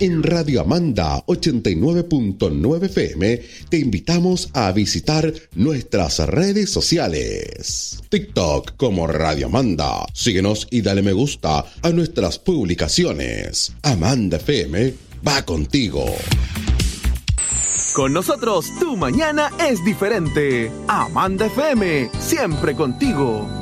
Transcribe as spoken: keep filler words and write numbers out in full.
En Radio Amanda ochenta y nueve punto nueve F M te invitamos a visitar nuestras redes sociales. TikTok como Radio Amanda. Síguenos y dale me gusta a nuestras publicaciones. Amanda F M va contigo. Con nosotros, tu mañana es diferente. Amanda F M, siempre contigo.